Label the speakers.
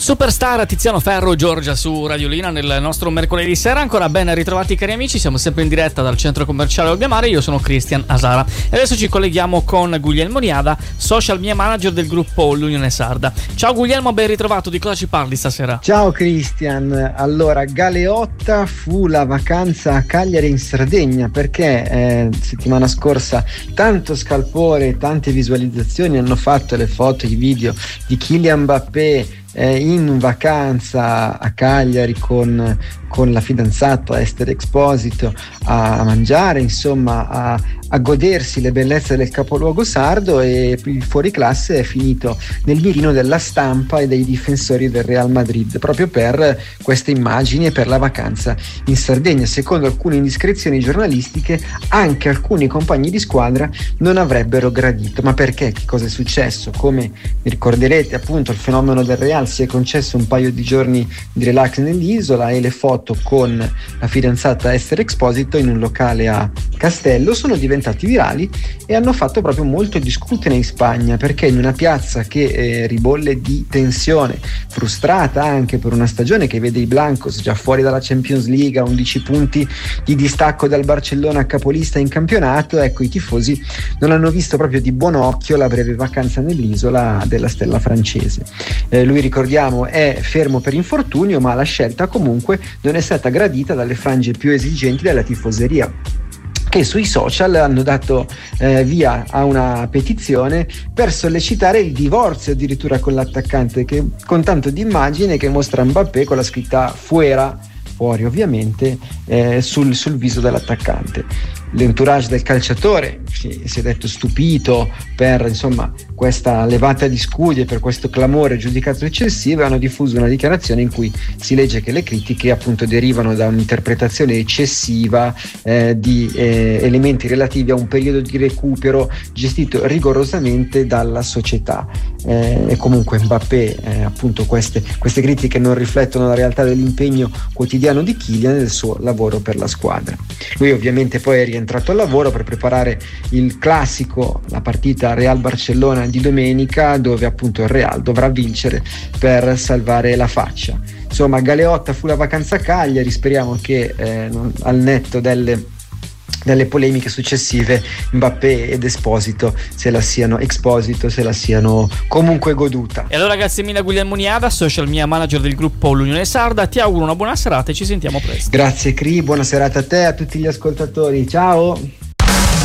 Speaker 1: Superstar Tiziano Ferro, Giorgia su Radiolina nel nostro mercoledì sera. Ancora ben ritrovati cari amici, siamo sempre in diretta dal centro commerciale Olbiamare. Io sono Cristian Asara e adesso ci colleghiamo con Guglielmo Niada, social media manager del gruppo l'Unione Sarda. Ciao Guglielmo, ben ritrovato, di cosa ci parli stasera?
Speaker 2: Ciao Cristian, allora Galeotta fu la vacanza a Cagliari in Sardegna perché settimana scorsa tanto scalpore, tante visualizzazioni hanno fatto le foto e i video di Kylian Mbappé in vacanza a Cagliari con la fidanzata Esther Exposito a mangiare, insomma a godersi le bellezze del capoluogo sardo, e il fuoriclasse è finito nel mirino della stampa e dei difensori del Real Madrid proprio per queste immagini e per la vacanza in Sardegna. Secondo alcune indiscrezioni giornalistiche anche alcuni compagni di squadra non avrebbero gradito. Ma perché? Che cosa è successo? Come vi ricorderete, appunto, il fenomeno del Real si è concesso un paio di giorni di relax nell'isola e le foto con la fidanzata Esther Exposito in un locale a Castello sono diventati virali e hanno fatto proprio molto discutere in Spagna, perché in una piazza che ribolle di tensione, frustrata anche per una stagione che vede i Blancos già fuori dalla Champions League a 11 punti di distacco dal Barcellona capolista in campionato, ecco, i tifosi non hanno visto proprio di buon occhio la breve vacanza nell'isola della stella francese. Lui, ricordiamo, è fermo per infortunio, ma la scelta comunque non è stata gradita dalle frange più esigenti della tifoseria, che sui social hanno dato via a una petizione per sollecitare il divorzio addirittura con l'attaccante, che con tanto di immagine che mostra Mbappé con la scritta fuori ovviamente sul viso dell'attaccante. L'entourage del calciatore si è detto stupito per, insomma, questa levata di scudi e per questo clamore giudicato eccessivo, e hanno diffuso una dichiarazione in cui si legge che le critiche appunto derivano da un'interpretazione eccessiva di elementi relativi a un periodo di recupero gestito rigorosamente dalla società. E comunque Mbappé, appunto, queste critiche non riflettono la realtà dell'impegno quotidiano di Kylian e del suo lavoro per la squadra. Lui ovviamente poi è rientrato al lavoro per preparare il classico, la partita Real-Barcellona di domenica, dove appunto il Real dovrà vincere per salvare la faccia. Insomma, Galeotta fu la vacanza a Cagliari, speriamo che al netto delle polemiche successive Mbappé ed Exposito se la siano comunque goduta.
Speaker 1: E allora grazie mille a Guglielmo Niada, social media manager del gruppo l'Unione Sarda, ti auguro una buona serata e ci sentiamo presto.
Speaker 2: Grazie Cri, buona serata a te e a tutti gli ascoltatori, ciao.